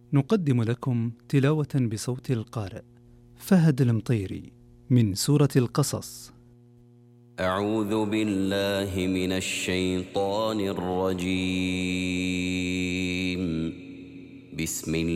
نقدم لكم تلاوة بصوت القارئ فهد المطيري من سورة القصص. أعوذ بالله من الشيطان الرجيم. بسم الله